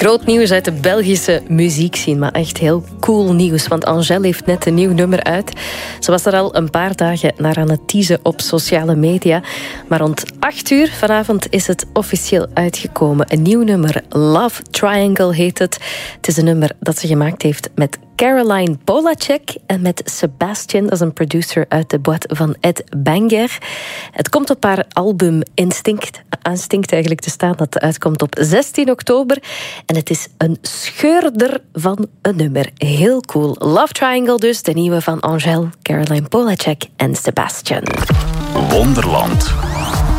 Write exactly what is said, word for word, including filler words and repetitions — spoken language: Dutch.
Groot nieuws uit de Belgische muziekscene, maar echt heel cool nieuws. Want Angèle heeft net een nieuw nummer uit. Ze was er al een paar dagen naar aan het teasen op sociale media. Maar rond acht uur vanavond is het officieel uitgekomen. Een nieuw nummer, Love Triangle heet het. Het is een nummer dat ze gemaakt heeft met Caroline Polacek en met Sebastian, dat is een producer uit de boîte van Ed Banger. Het komt op haar album Instinct, Instinct eigenlijk te staan, dat uitkomt op zestien oktober. En het is een scheurder van een nummer. Heel cool. Love Triangle dus, de nieuwe van Angèle, Caroline Polacek en Sebastian. Wonderland.